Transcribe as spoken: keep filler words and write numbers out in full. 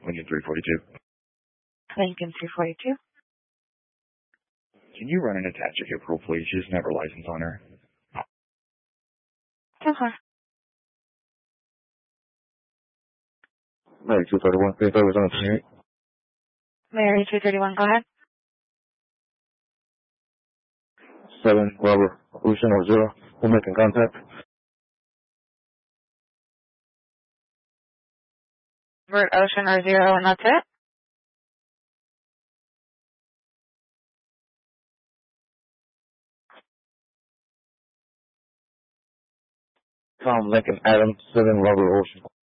Lincoln three forty-two. Lincoln three forty-two. Can you run and attach a April, please? She doesn't have her license on her. Okay. Mary two thirty-one, three thirty was on the twenty-eight. Mary two thirty-one, go ahead. seven, Robert, Ocean or zero. We're making contact. Vert Ocean or zero, and that's it? Tom Lincoln Adam, seven, Robert Ocean.